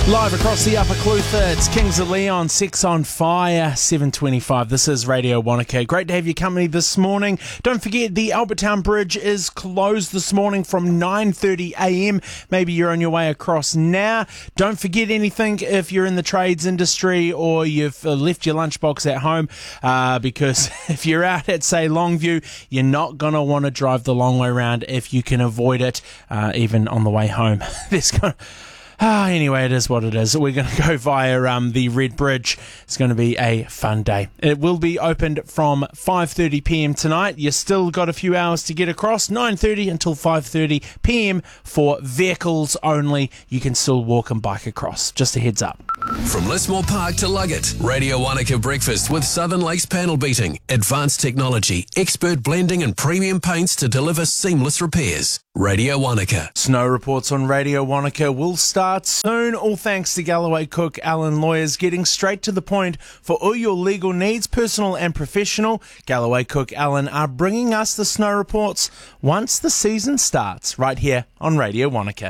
Live across the Upper Clutha, it's Kings of Leon, Sex on Fire, 7:25. This is Radio Wanaka. Great to have your company this morning. Don't forget, the Albertown Bridge is closed this morning from 9:30 a.m. Maybe you're on your way across now. Don't forget anything if you're in the trades industry or you've left your lunchbox at home, because if you're out at, say, Longview, you're not going to want to drive the long way round if you can avoid it, even on the way home. Anyway, it is what it is. We're going to go via the Red Bridge. It's going to be a fun day. It will be opened from 5:30 p.m. tonight. You still got a few hours to get across, 9:30 until 5:30 p.m. for vehicles only. You can still walk and bike across. Just a heads up. From Lismore Park to Luggett, Radio Wanaka Breakfast with Southern Lakes Panel Beating. Advanced technology, expert blending and premium paints to deliver seamless repairs. Radio Wanaka. Snow reports on Radio Wanaka will start soon, all thanks to Galloway Cook Allen Lawyers, getting straight to the point for all your legal needs, personal and professional. Galloway Cook Allen are bringing us the snow reports once the season starts, right here on Radio Wanaka.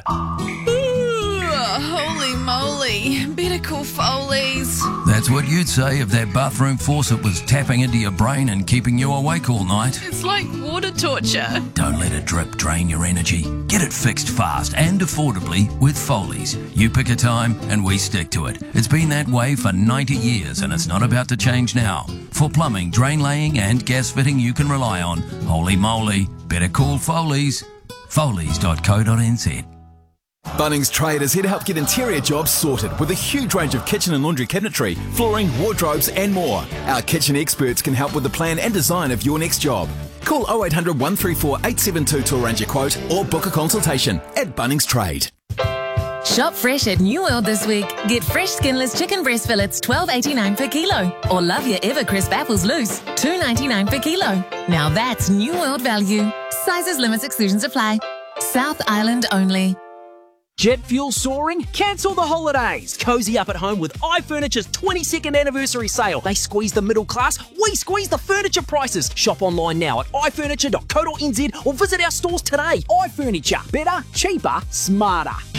Holy moly, better call Foley's. That's what you'd say if that bathroom faucet was tapping into your brain and keeping you awake all night. It's like water torture. Don't let a drip drain your energy. Get it fixed fast and affordably with Foley's. You pick a time and we stick to it. It's been that way for 90 years and it's not about to change now. For plumbing, drain laying and gas fitting you can rely on. Holy moly, better call Foley's. Foley's.co.nz. Bunnings Trade is here to help get interior jobs sorted with a huge range of kitchen and laundry cabinetry, flooring, wardrobes and more. Our kitchen experts can help with the plan and design of your next job. Call 0800 134 872 to arrange a quote or book a consultation at Bunnings Trade. Shop fresh at New World this week. Get fresh skinless chicken breast fillets, $12.89 per kilo. Or love your ever crisp apples loose, $2.99 per kilo. Now that's New World value. Sizes, limits, exclusions apply. South Island only. Jet fuel soaring? Cancel the holidays. Cozy up at home with iFurniture's 22nd anniversary sale. They squeeze the middle class, we squeeze the furniture prices. Shop online now at ifurniture.co.nz or visit our stores today. iFurniture. Better, cheaper, smarter.